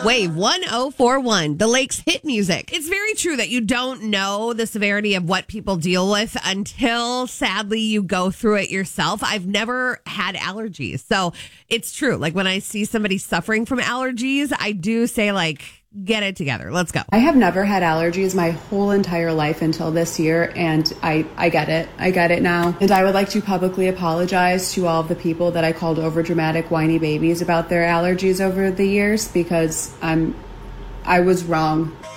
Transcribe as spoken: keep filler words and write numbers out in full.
Wave one oh four one, the Lake's hit music. It's very true that you don't know the severity of what people deal with until, sadly, you go through it yourself. I've never had allergies. So it's true. Like when I see somebody suffering from allergies, I do say like, get it together. Let's go. I have never had allergies my whole entire life until this year, and I, I get it. I get it now. And I would like to publicly apologize to all of the people that I called overdramatic, whiny babies about their allergies over the years, because I'm, I was wrong.